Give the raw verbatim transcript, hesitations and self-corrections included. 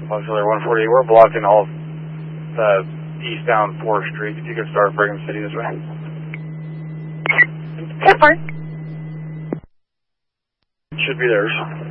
Auxiliary one forty-eight, we're blocking all uh, eastbound fourth Street. If you could start Brigham City this way. ten four. Should be theirs.